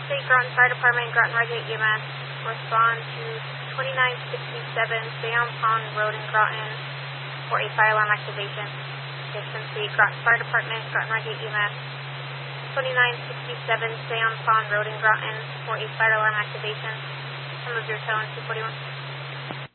State Groton Fire Department, Groton Regate EMS, respond to 2967 Bayonne Pond Road in Groton for a fire alarm activation. Gibson State Groton Fire Department, Groton Regate EMS, 2967 Bayonne Pond Road in Groton for a fire alarm activation. Some of your tone 241.